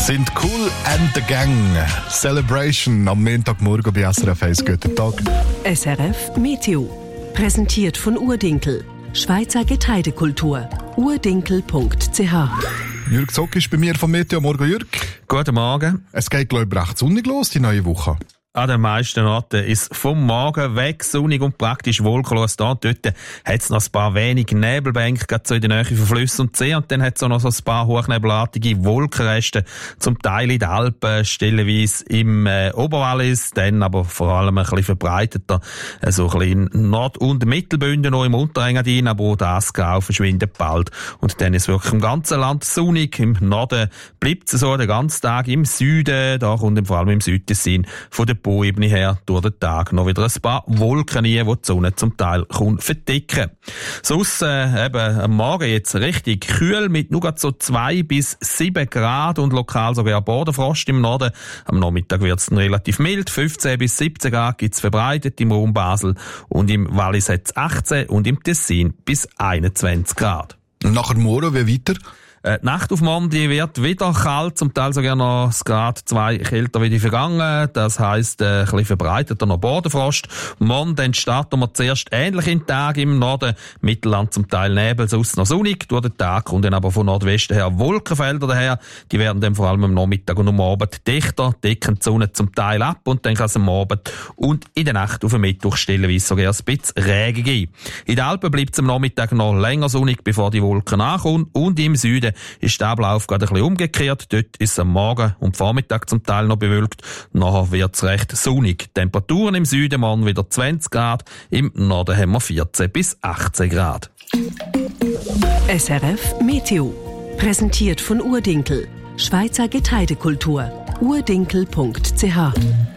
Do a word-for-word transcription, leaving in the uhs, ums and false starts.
sind Cool and the Gang. Celebration am Montagmorgen bei S R F eins. Guten Tag. S R F Meteo. Präsentiert von Urdinkel. Schweizer Getreidekultur. urdinkel punkt c h. Jürg Zock ist bei mir vom Meteo. Morgen, Jürg. Guten Morgen. Es geht, glaube ich, recht sonnig los, die neue Woche. An den meisten Orten ist vom Morgen weg sonnig und praktisch wolkenlos da. Dort hat es noch ein paar wenige Nebelbänke, gerade so in der Nähe von Flüssen und See. Und dann hat es auch noch so ein paar hochnebelartige Wolkenreste, zum Teil in den Alpen, stellenweise im äh, Oberwallis, dann aber vor allem ein bisschen verbreiteter, äh, so ein bisschen in Nord- und Mittelbünden, noch im Unterengadin, aber auch das Grau verschwindet bald. Und dann ist es wirklich im ganzen Land sonnig. Im Norden bleibt es so den ganzen Tag, im Süden, da kommt vor allem im Südtessin von der Ebene her durch den Tag noch wieder ein paar Wolken rein, die die Sonne zum Teil verdecken. Sonst äh, eben am Morgen jetzt richtig kühl mit nur so zwei bis sieben Grad und lokal sogar Bodenfrost im Norden. Am Nachmittag wird es relativ mild, fünfzehn bis siebzehn Grad gibt es verbreitet im Raum Basel und im Wallis hat es achtzehn und im Tessin bis einundzwanzig Grad. Und nachher morgen, wie weiter? Äh, die Nacht auf Mondi wird wieder kalt, zum Teil sogar noch ein Grad zwei kälter wie die vergangen. Das heisst, äh, ein bisschen verbreiteter noch Bodenfrost. Morgen dann starten wir zuerst ähnlich in den Tag im Norden. Mittelland zum Teil Nebel, sonst noch sonnig. Durch den Tag kommen dann aber von Nordwesten her Wolkenfelder daher. Die werden dann vor allem am Nachmittag und am Abend dichter, decken die Sonne zum Teil ab und dann kann es am Abend und in der Nacht auf den Mittwoch stellenweise sogar ein bisschen Regen geben. In den Alpen bleibt es am Nachmittag noch länger sonnig, bevor die Wolken ankommen, und im Süden ist der Ablauf gerade ein bisschen umgekehrt. Dort ist es am Morgen und Vormittag zum Teil noch bewölkt. Nachher wird es recht sonnig. Temperaturen im Süden morgen wieder zwanzig Grad. Im Norden haben wir vierzehn bis achtzehn Grad. S R F Meteo. Präsentiert von Urdinkel. Schweizer Getreidekultur. urdinkel punkt c h.